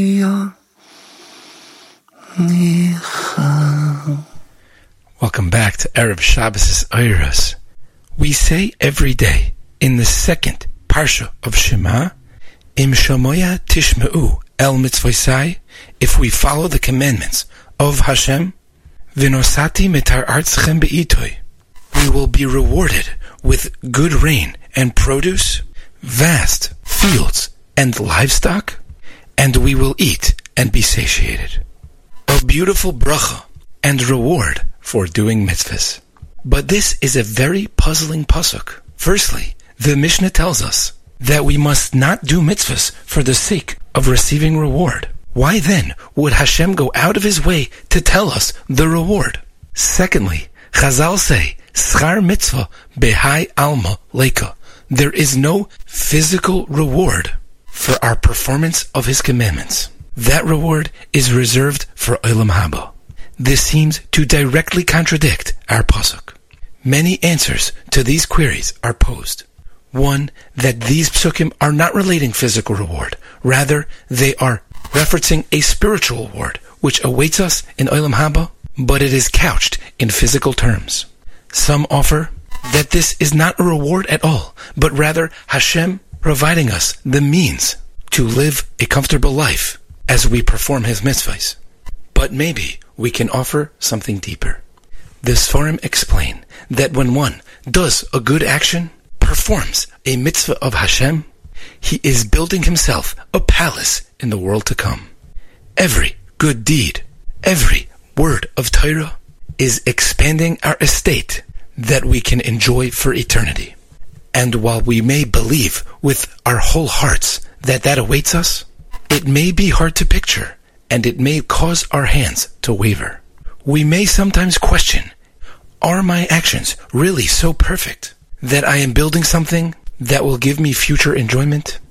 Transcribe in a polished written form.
Welcome back to Erev Shabbos Eiros. We say every day in the second parsha of Shema, Im Shamoya Tishma'u El Mitzvosai, if we follow the commandments of Hashem, Vinosati Mitar Artzchem Be'itoi, we will be rewarded with good rain and produce, vast fields and livestock, and we will eat and be satiated. A beautiful bracha and reward for doing mitzvahs. But this is a very puzzling pasuk. Firstly, the Mishnah tells us that we must not do mitzvahs for the sake of receiving reward. Why then would Hashem go out of his way to tell us the reward? Secondly, Chazal say, Schar mitzvah behai alma leka. There is no physical reward for our performance of his commandments. That reward is reserved for Olam Haba. This seems to directly contradict our pasuk. Many answers to these queries are posed. One, that these psukim are not relating physical reward. Rather, they are referencing a spiritual reward, which awaits us in Olam Haba, but it is couched in physical terms. Some offer that this is not a reward at all, but rather Hashem providing us the means to live a comfortable life as we perform his mitzvahs. But maybe we can offer something deeper. The Sforim explain that when one does a good action, performs a mitzvah of Hashem, he is building himself a palace in the world to come. Every good deed, every word of Torah is expanding our estate that we can enjoy for eternity. And while we may believe with our whole hearts that awaits us, it may be hard to picture, and it may cause our hands to waver. We may sometimes question, are my actions really so perfect that I am building something that will give me future enjoyment?